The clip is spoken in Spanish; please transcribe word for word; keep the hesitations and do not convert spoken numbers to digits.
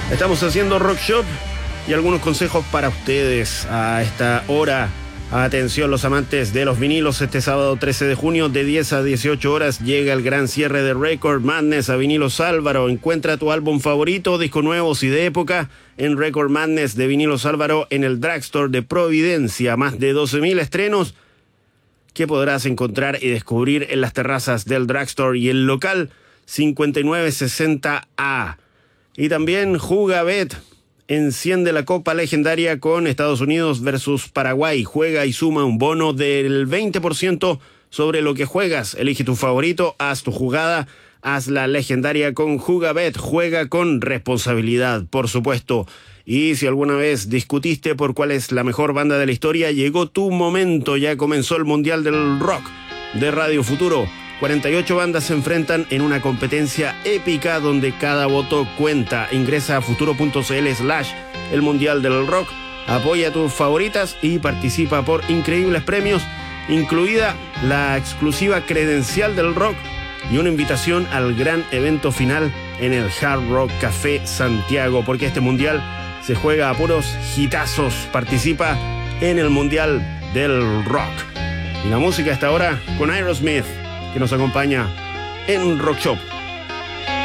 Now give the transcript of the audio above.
Estamos haciendo Rock Shop y algunos consejos para ustedes a esta hora. Atención los amantes de los vinilos, este sábado trece de junio de diez a dieciocho horas llega el gran cierre de Record Madness a Vinilos Álvaro. Encuentra tu álbum favorito, discos nuevos y de época en Record Madness de Vinilos Álvaro en el Drugstore de Providencia. Más de doce mil estrenos que podrás encontrar y descubrir en las terrazas del Drugstore y el local cincuenta y nueve sesenta A. Y también Jugabet enciende la Copa Legendaria con Estados Unidos versus Paraguay. Juega y suma un bono del veinte por ciento sobre lo que juegas. Elige tu favorito, haz tu jugada, haz la legendaria con Jugabet. Juega con responsabilidad, por supuesto. Y si alguna vez discutiste por cuál es la mejor banda de la historia, llegó tu momento. Ya comenzó el Mundial del Rock de Radio Futuro. cuarenta y ocho bandas se enfrentan en una competencia épica donde cada voto cuenta. Ingresa a futuro.cl slash el Mundial del Rock, apoya a tus favoritas y participa por increíbles premios, incluida la exclusiva credencial del rock y una invitación al gran evento final en el Hard Rock Café Santiago, porque este Mundial se juega a puros hitazos. Participa en el Mundial del Rock. Y la música hasta ahora con Aerosmith, que nos acompaña en Rock Shop.